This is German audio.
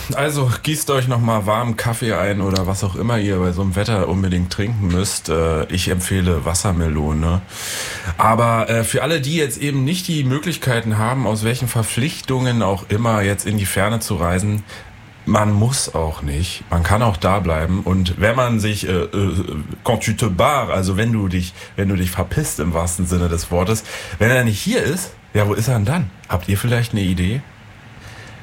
Also gießt euch nochmal warmen Kaffee ein oder was auch immer ihr bei so einem Wetter unbedingt trinken müsst. Ich empfehle Wassermelone. Aber für alle, die jetzt eben nicht die Möglichkeiten haben, aus welchen Verpflichtungen auch immer jetzt in die Ferne zu reisen, man muss auch nicht. Man kann auch da bleiben. Und wenn man sich, quand tu te barres, also wenn du dich verpisst im wahrsten Sinne des Wortes, wenn er nicht hier ist, ja, wo ist er denn dann? Habt ihr vielleicht eine Idee?